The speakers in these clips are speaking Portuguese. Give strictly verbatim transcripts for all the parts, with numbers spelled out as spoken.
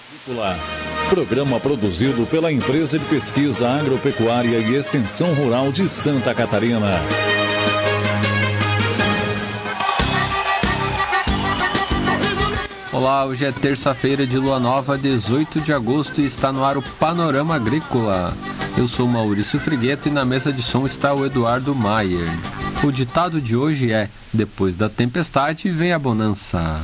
Programa produzido pela Empresa de Pesquisa Agropecuária e Extensão Rural de Santa Catarina. Olá, hoje é terça-feira de lua nova, dezoito de agosto, e está no ar o Panorama Agrícola. Eu sou Maurício Frigueto e na mesa de som está o Eduardo Maier. O ditado de hoje é: depois da tempestade vem a bonança.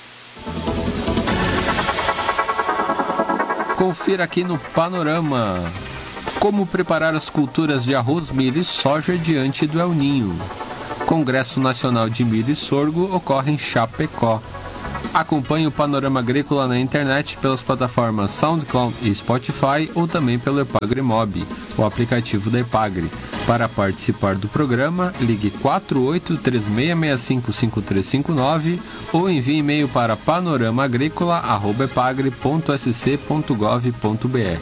Confira aqui no Panorama. Como preparar as culturas de arroz, milho e soja diante do El Ninho. Congresso Nacional de Milho e Sorgo ocorre em Chapecó. Acompanhe o Panorama Agrícola na internet pelas plataformas SoundCloud e Spotify ou também pelo Epagre Mob, o aplicativo da Epagre. Para participar do programa, ligue quatro oito três seis seis cinco cinco três cinco nove ou envie e-mail para panoramaagricola arroba epagre ponto s c ponto gov ponto b r.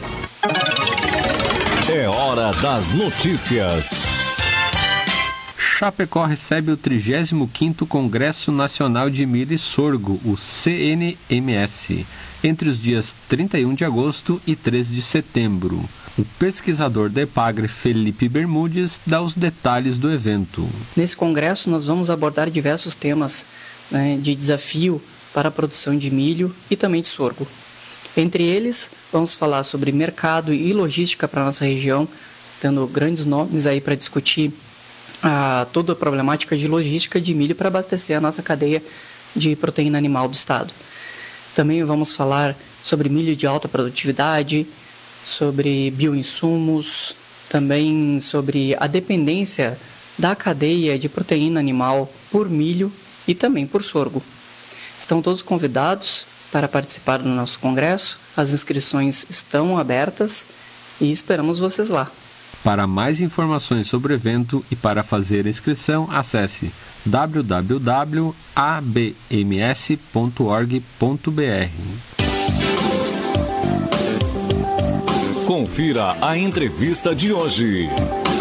É hora das notícias. Chapecó recebe o trigésimo quinto Congresso Nacional de Milho e Sorgo, o C N M S, entre os dias trinta e um de agosto e três de setembro. O pesquisador da Epagre, Felipe Bermudes, dá os detalhes do evento. Nesse congresso nós vamos abordar diversos temas, né, de desafio para a produção de milho e também de sorgo. Entre eles, vamos falar sobre mercado e logística para a nossa região, tendo grandes nomes aí para discutir a, toda a problemática de logística de milho para abastecer a nossa cadeia de proteína animal do estado. Também vamos falar sobre milho de alta produtividade, sobre bioinsumos, também sobre a dependência da cadeia de proteína animal por milho e também por sorgo. Estão todos convidados para participar do nosso congresso, as inscrições estão abertas e esperamos vocês lá. Para mais informações sobre o evento e para fazer a inscrição, acesse w w w ponto a b m s ponto org ponto b r. Confira a entrevista de hoje.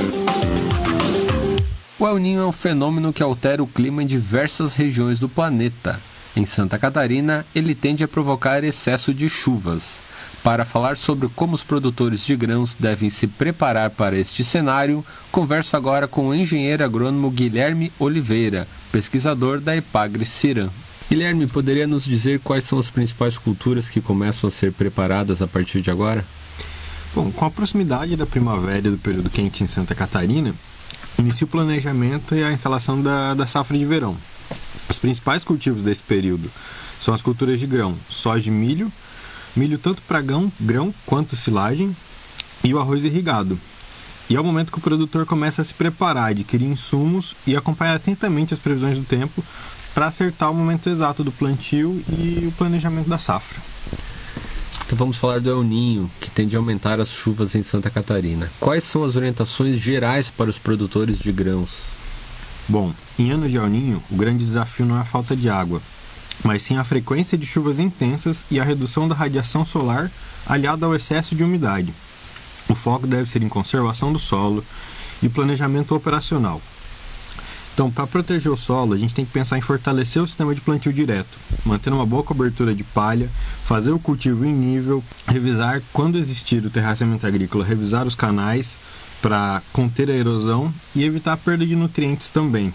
O El Ninho é um fenômeno que altera o clima em diversas regiões do planeta. Em Santa Catarina, ele tende a provocar excesso de chuvas. Para falar sobre como os produtores de grãos devem se preparar para este cenário, converso agora com o engenheiro agrônomo Guilherme Oliveira, pesquisador da Epagre Ciram. Guilherme, poderia nos dizer quais são as principais culturas que começam a ser preparadas a partir de agora? Bom, com a proximidade da primavera e do período quente em Santa Catarina, inicia o planejamento e a instalação da, da safra de verão. Os principais cultivos desse período são as culturas de grão, soja e milho, milho tanto para grão, grão quanto silagem e o arroz irrigado. E é o momento que o produtor começa a se preparar, adquirir insumos e acompanhar atentamente as previsões do tempo para acertar o momento exato do plantio e o planejamento da safra. Então vamos falar do El Ninho, que tende a aumentar as chuvas em Santa Catarina. Quais são as orientações gerais para os produtores de grãos? Bom, em anos de El Ninho, o grande desafio não é a falta de água, mas sim a frequência de chuvas intensas e a redução da radiação solar aliada ao excesso de umidade. O foco deve ser em conservação do solo e planejamento operacional. Então, para proteger o solo, a gente tem que pensar em fortalecer o sistema de plantio direto, manter uma boa cobertura de palha, fazer o cultivo em nível, revisar, quando existir o terraceamento agrícola, revisar os canais para conter a erosão e evitar a perda de nutrientes também.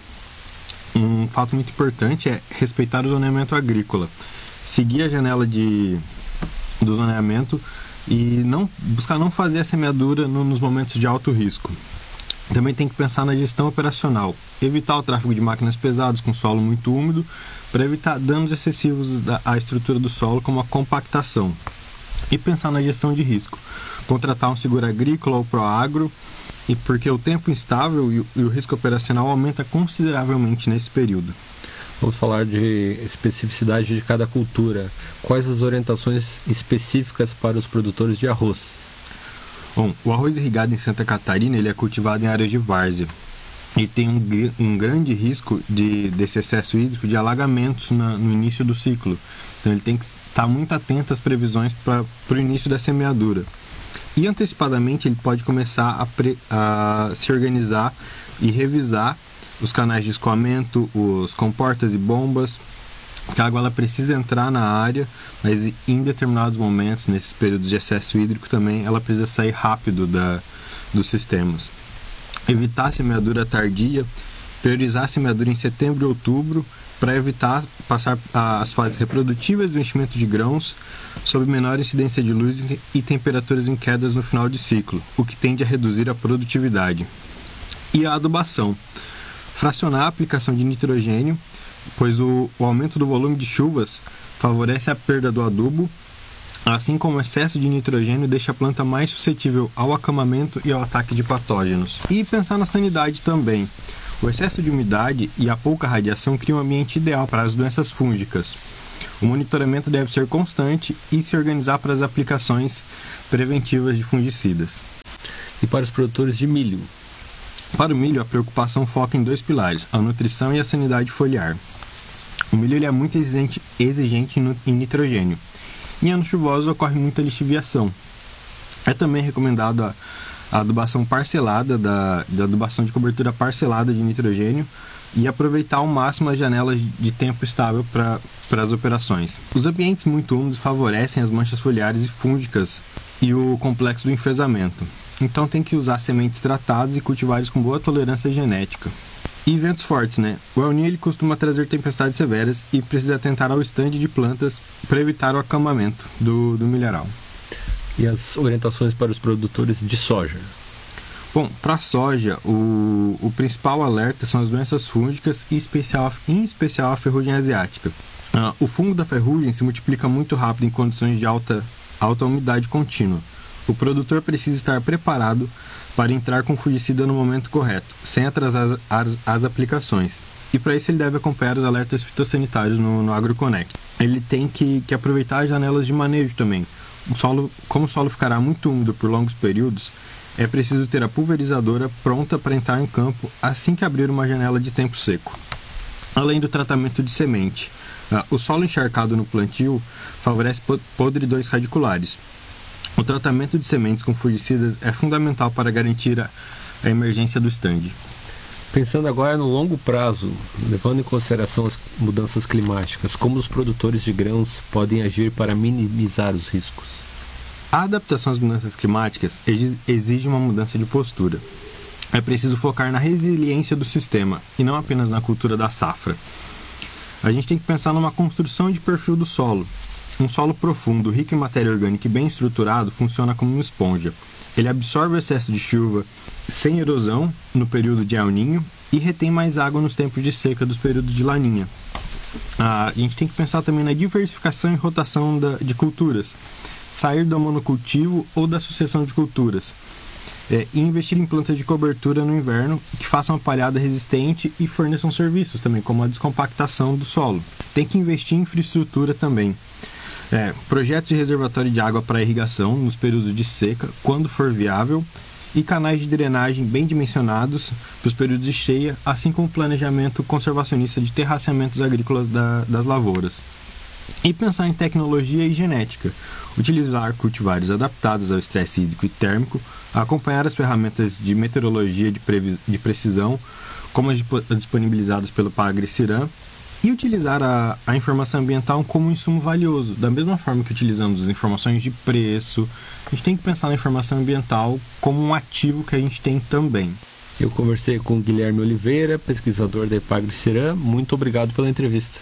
Um fato muito importante é respeitar o zoneamento agrícola, seguir a janela de, do zoneamento e não, buscar não fazer a semeadura no, nos momentos de alto risco. Também tem que pensar na gestão operacional, evitar o tráfego de máquinas pesadas com solo muito úmido para evitar danos excessivos à estrutura do solo, como a compactação. E pensar na gestão de risco, contratar um seguro agrícola ou proagro, e porque o tempo instável e o, e o risco operacional aumenta consideravelmente nesse período. Vamos falar de especificidade de cada cultura. Quais as orientações específicas para os produtores de arroz? Bom, o arroz irrigado em Santa Catarina ele é cultivado em áreas de várzea e tem um, um grande risco de, desse excesso hídrico de alagamentos na, no início do ciclo. Então ele tem que estar muito atento às previsões para o início da semeadura. E antecipadamente ele pode começar a, pre, a se organizar e revisar os canais de escoamento, os comportas e bombas, que a água ela precisa entrar na área, mas em determinados momentos, nesses períodos de excesso hídrico também, ela precisa sair rápido da, dos sistemas. Evitar a semeadura tardia, priorizar a semeadura em setembro e outubro, para evitar passar as fases reprodutivas do enchimento de grãos sob menor incidência de luz e temperaturas em quedas no final de ciclo, o que tende a reduzir a produtividade. E a adubação. Fracionar a aplicação de nitrogênio, pois o, o aumento do volume de chuvas favorece a perda do adubo, assim como o excesso de nitrogênio deixa a planta mais suscetível ao acamamento e ao ataque de patógenos. E pensar na sanidade também. O excesso de umidade e a pouca radiação criam um ambiente ideal para as doenças fúngicas. O monitoramento deve ser constante e se organizar para as aplicações preventivas de fungicidas. E para os produtores de milho? Para o milho, a preocupação foca em dois pilares, a nutrição e a sanidade foliar. O milho ele é muito exigente, exigente em nitrogênio. Em anos chuvosos ocorre muita lixiviação. É também recomendado a a adubação parcelada, da, da adubação de cobertura parcelada de nitrogênio e aproveitar ao máximo as janelas de tempo estável para as operações. Os ambientes muito úmidos favorecem as manchas foliares e fúngicas e o complexo do enfesamento. Então tem que usar sementes tratadas e cultivares com boa tolerância genética. E ventos fortes, né? O El Niño ele costuma trazer tempestades severas e precisa atentar ao estande de plantas para evitar o acamamento do, do milharal. E as orientações para os produtores de soja? Bom, para a soja, o, o principal alerta são as doenças fúngicas, e especial, em especial a ferrugem asiática. Ah, o fungo da ferrugem se multiplica muito rápido em condições de alta, alta umidade contínua. O produtor precisa estar preparado para entrar com fungicida no momento correto, sem atrasar as, as aplicações. E para isso ele deve acompanhar os alertas fitossanitários no, no AgroConnect. Ele tem que, que aproveitar as janelas de manejo também. O solo, como o solo ficará muito úmido por longos períodos, é preciso ter a pulverizadora pronta para entrar em campo assim que abrir uma janela de tempo seco. Além do tratamento de semente, o solo encharcado no plantio favorece podridões radiculares. O tratamento de sementes com fungicidas é fundamental para garantir a, a emergência do estande. Pensando agora no longo prazo, levando em consideração as mudanças climáticas, como os produtores de grãos podem agir para minimizar os riscos? A adaptação às mudanças climáticas exige uma mudança de postura. É preciso focar na resiliência do sistema e não apenas na cultura da safra. A gente tem que pensar numa construção de perfil do solo. Um solo profundo, rico em matéria orgânica e bem estruturado funciona como uma esponja. Ele absorve o excesso de chuva sem erosão no período de El Niño e retém mais água nos tempos de seca dos períodos de Laninha. Ah, a gente tem que pensar também na diversificação e rotação da, de culturas, sair do monocultivo ou da sucessão de culturas, é, e investir em plantas de cobertura no inverno que façam uma palhada resistente e forneçam serviços também, como a descompactação do solo. Tem que investir em infraestrutura também. É, projetos de reservatório de água para irrigação nos períodos de seca, quando for viável, e canais de drenagem bem dimensionados para os períodos de cheia, assim como o planejamento conservacionista de terraceamentos agrícolas da, das lavouras. E pensar em tecnologia e genética, utilizar cultivares adaptados ao estresse hídrico e térmico, acompanhar as ferramentas de meteorologia de, previs- de precisão, como as disponibilizadas pelo PagriCiram, e utilizar a, a informação ambiental como um insumo valioso. Da mesma forma que utilizamos as informações de preço, a gente tem que pensar na informação ambiental como um ativo que a gente tem também. Eu conversei com o Guilherme Oliveira, pesquisador da PagriCiram. Muito obrigado pela entrevista.